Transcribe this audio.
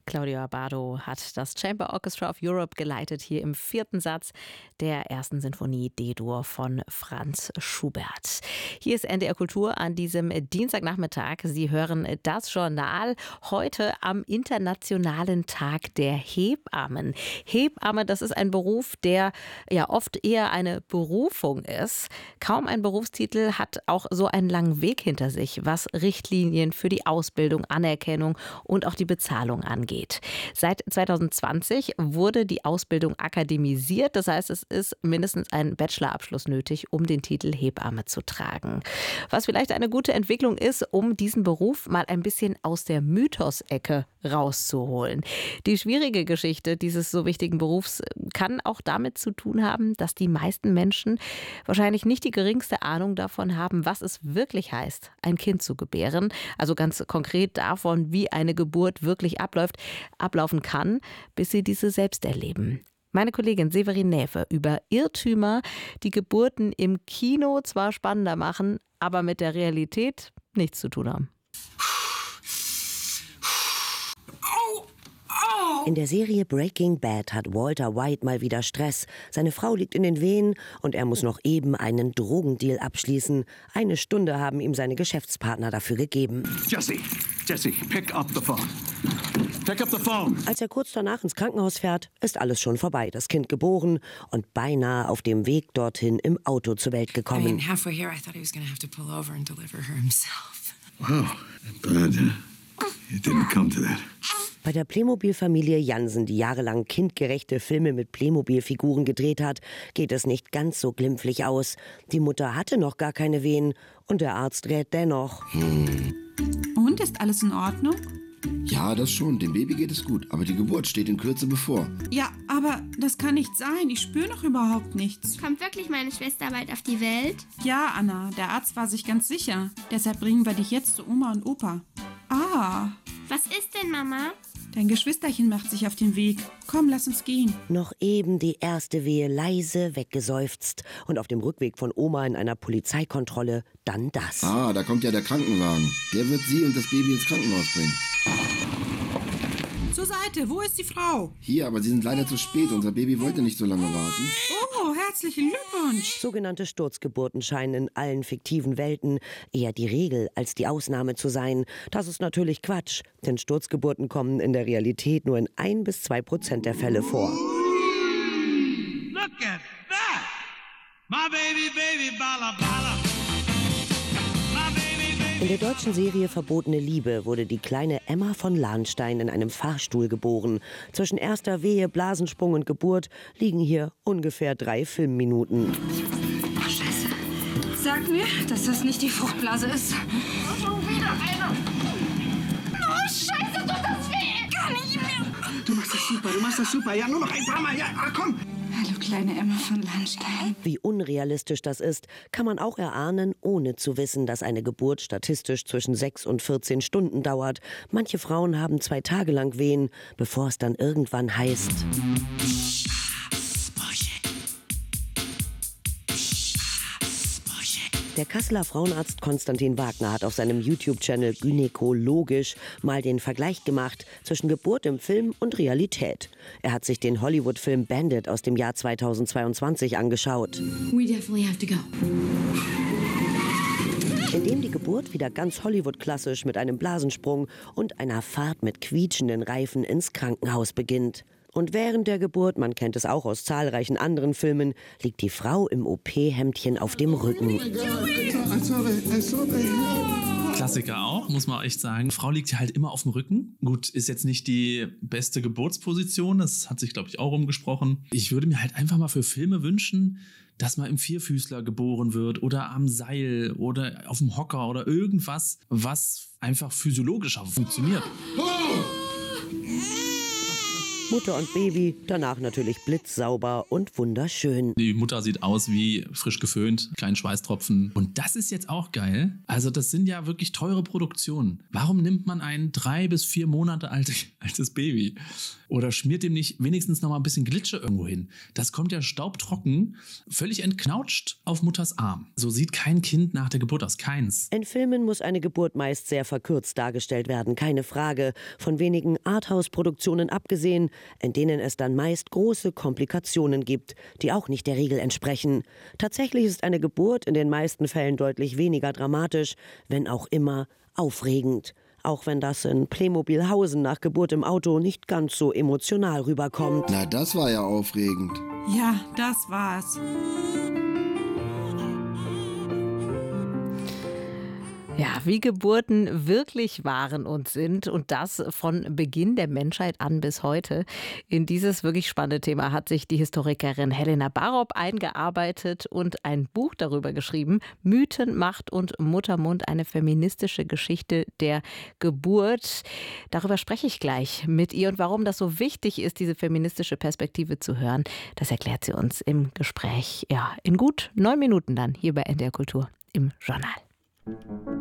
Claudio Abbado hat das Chamber Orchestra of Europe geleitet, hier im 4. Satz der 1. Sinfonie D-Dur von Franz Schubert. Hier ist NDR Kultur an diesem Dienstagnachmittag. Sie hören das Journal heute am Internationalen Tag der Hebammen. Hebamme, das ist ein Beruf, der ja oft eher eine Berufung ist. Kaum ein Berufstitel hat auch so einen langen Weg hinter sich, was Richtlinien für die Ausbildung, Anerkennung und auch die Bezahlung angeht. Seit 2020 wurde die Ausbildung akademisiert. Das heißt, es ist mindestens ein Bachelorabschluss nötig, um den Titel Hebamme zu tragen. Was vielleicht eine gute Entwicklung ist, um diesen Beruf mal ein bisschen aus der Mythos-Ecke rauszuholen. Die schwierige Geschichte dieses so wichtigen Berufs kann auch damit zu tun haben, dass die meisten Menschen wahrscheinlich nicht die geringste Ahnung davon haben, was es wirklich heißt, ein Kind zu gebären. Also ganz konkret davon, wie eine Geburt wirklich ablaufen kann, bis sie diese selbst erleben. Meine Kollegin Severin Näfe über Irrtümer, die Geburten im Kino zwar spannender machen, aber mit der Realität nichts zu tun haben. In der Serie Breaking Bad hat Walter White mal wieder Stress. Seine Frau liegt in den Wehen und er muss noch eben einen Drogendeal abschließen. 1 Stunde haben ihm seine Geschäftspartner dafür gegeben. Jesse, pick up the phone. Pick up the phone. Als er kurz danach ins Krankenhaus fährt, ist alles schon vorbei. Das Kind geboren und beinahe auf dem Weg dorthin im Auto zur Welt gekommen. Halfway here, I thought he was going to have to pull over and deliver her himself. Wow, but it didn't come to that. Bei der Playmobil-Familie Jansen, die jahrelang kindgerechte Filme mit Playmobil-Figuren gedreht hat, geht es nicht ganz so glimpflich aus. Die Mutter hatte noch gar keine Wehen und der Arzt rät dennoch. Und, ist alles in Ordnung? Ja, das schon. Dem Baby geht es gut. Aber die Geburt steht in Kürze bevor. Ja, aber das kann nicht sein. Ich spüre noch überhaupt nichts. Kommt wirklich meine Schwester bald auf die Welt? Ja, Anna, der Arzt war sich ganz sicher. Deshalb bringen wir dich jetzt zu Oma und Opa. Ah. Was ist denn, Mama? Dein Geschwisterchen macht sich auf den Weg. Komm, lass uns gehen. Noch eben die erste Wehe leise weggeseufzt. Und auf dem Rückweg von Oma in einer Polizeikontrolle dann das. Ah, da kommt ja der Krankenwagen. Der wird sie und das Baby ins Krankenhaus bringen. Zur Seite, wo ist die Frau? Hier, aber Sie sind leider zu spät. Unser Baby wollte nicht so lange warten. Oh, herzlichen Glückwunsch. Sogenannte Sturzgeburten scheinen in allen fiktiven Welten eher die Regel als die Ausnahme zu sein. Das ist natürlich Quatsch, denn Sturzgeburten kommen in der Realität nur in 1-2% der Fälle vor. Look at that! My baby, bala, bala. In der deutschen Serie Verbotene Liebe wurde die kleine Emma von Lahnstein in einem Fahrstuhl geboren. Zwischen erster Wehe, Blasensprung und Geburt liegen hier ungefähr 3 Filmminuten. Oh, Scheiße. Sag mir, dass das nicht die Fruchtblase ist. Schon wieder einer! Oh, Scheiße, tut das weh! Gar nicht mehr. Du machst das super. Ja, nur noch ein paar Mal. Ja, komm! Hallo, kleine Emma von Lahnstein. Wie unrealistisch das ist, kann man auch erahnen, ohne zu wissen, dass eine Geburt statistisch zwischen 6 und 14 Stunden dauert. Manche Frauen haben 2 Tage lang Wehen, bevor es dann irgendwann heißt: Der Kasseler Frauenarzt Konstantin Wagner hat auf seinem YouTube-Channel Gynäkologisch mal den Vergleich gemacht zwischen Geburt im Film und Realität. Er hat sich den Hollywood-Film Bandit aus dem Jahr 2022 angeschaut. We definitely have to go. In dem die Geburt wieder ganz Hollywood-klassisch mit einem Blasensprung und einer Fahrt mit quietschenden Reifen ins Krankenhaus beginnt. Und während der Geburt, man kennt es auch aus zahlreichen anderen Filmen, liegt die Frau im OP-Hemdchen auf dem Rücken. Klassiker auch, muss man echt sagen. Frau liegt ja halt immer auf dem Rücken. Gut, ist jetzt nicht die beste Geburtsposition, das hat sich, glaube ich, auch rumgesprochen. Ich würde mir halt einfach mal für Filme wünschen, dass man im Vierfüßler geboren wird oder am Seil oder auf dem Hocker oder irgendwas, was einfach physiologischer funktioniert. Mutter und Baby, danach natürlich blitzsauber und wunderschön. Die Mutter sieht aus wie frisch geföhnt, kleinen Schweißtropfen. Und das ist jetzt auch geil. Also das sind ja wirklich teure Produktionen. Warum nimmt man ein 3 bis 4 Monate altes Baby? Oder schmiert dem nicht wenigstens noch mal ein bisschen Glitsche irgendwo hin? Das kommt ja staubtrocken, völlig entknautscht auf Mutters Arm. So sieht kein Kind nach der Geburt aus, keins. In Filmen muss eine Geburt meist sehr verkürzt dargestellt werden, keine Frage. Von wenigen Arthouse-Produktionen abgesehen, in denen es dann meist große Komplikationen gibt, die auch nicht der Regel entsprechen. Tatsächlich ist eine Geburt in den meisten Fällen deutlich weniger dramatisch, wenn auch immer aufregend. Auch wenn das in Playmobilhausen nach Geburt im Auto nicht ganz so emotional rüberkommt. Na, das war ja aufregend. Ja, das war's. Ja, wie Geburten wirklich waren und sind und das von Beginn der Menschheit an bis heute. In dieses wirklich spannende Thema hat sich die Historikerin Helena Barop eingearbeitet und ein Buch darüber geschrieben. Mythen, Macht und Muttermund, eine feministische Geschichte der Geburt. Darüber spreche ich gleich mit ihr und warum das so wichtig ist, diese feministische Perspektive zu hören. Das erklärt sie uns im Gespräch, ja, in gut 9 Minuten dann hier bei NDR Kultur im Journal.